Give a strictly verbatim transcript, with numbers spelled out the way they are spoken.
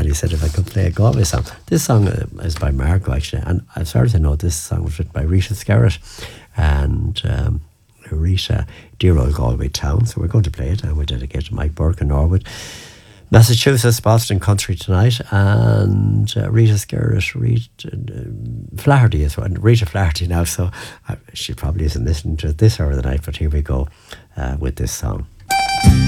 he said if I could play a Galway song. This song uh, is by Marco, actually, and I've started to know this song was written by Rita Scarrett, and um, Rita, dear old Galway town. So we're going to play it, and we dedicate to Mike Burke in Norwood, Massachusetts, Boston country tonight, and uh, Rita Scarrett, Rita uh, Flaherty as well, Rita Flaherty now, so uh, she probably isn't listening to it this hour of the night, but here we go uh, with this song.